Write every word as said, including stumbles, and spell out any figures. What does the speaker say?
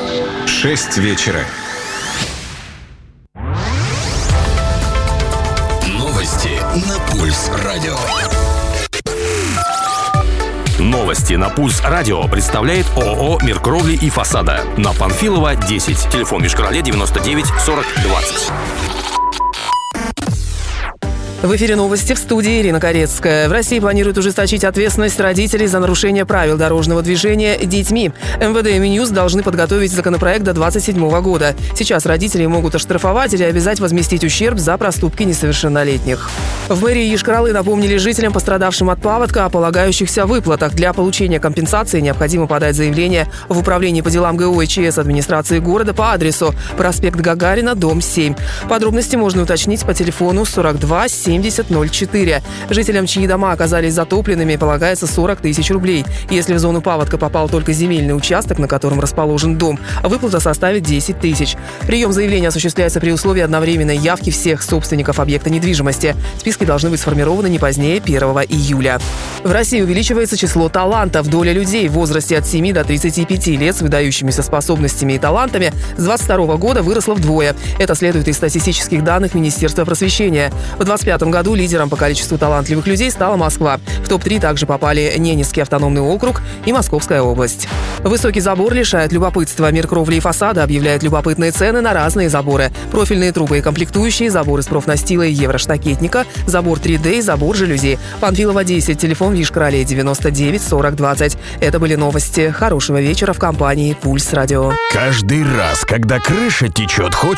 Шесть вечера. Новости на Пульс Радио. Новости на Пульс Радио представляет ООО «Мир кровли и фасада». На Панфилова, десять. Телефон в Йошкар-Оле девяносто девять сорок двадцать. В эфире новости, в студии Ирина Корецкая. В России планируют ужесточить ответственность родителей за нарушение правил дорожного движения детьми. МВД и Минюст должны подготовить законопроект до двадцать седьмого года. Сейчас родители могут оштрафовать или обязать возместить ущерб за проступки несовершеннолетних. В мэрии Йошкар-Олы напомнили жителям, пострадавшим от паводка, о полагающихся выплатах. Для получения компенсации необходимо подать заявление в Управление по делам ГО и ЧС администрации города по адресу проспект Гагарина, дом семь. Подробности можно уточнить по телефону сорок два семьдесят ноль четыре. Жителям, чьи дома оказались затопленными, полагается сорок тысяч рублей. Если в зону паводка попал только земельный участок, на котором расположен дом, выплата составит десять тысяч. Прием заявления осуществляется при условии одновременной явки всех собственников объекта недвижимости. Списки должны быть сформированы не позднее первого июля. В России увеличивается число талантов. Доля людей в возрасте от семи до тридцати пяти лет с выдающимися способностями и талантами с двадцать второго года выросла вдвое. Это следует из статистических данных Министерства просвещения. В двадцать пятом году лидером по количеству талантливых людей стала Москва. В топ три также попали Ненецкий автономный округ и Московская область. Высокий забор лишает любопытства. Мир кровли и фасада объявляет любопытные цены на разные заборы. Профильные трубы и комплектующие, забор из профнастила и евроштакетника, забор три дэ и забор жалюзи. Панфилова, десять. Телефон в Йошкар-Оле девяносто девять сорок двадцать. Это были новости. Хорошего вечера в компании «Пульс Радио». Каждый раз, когда крыша течет,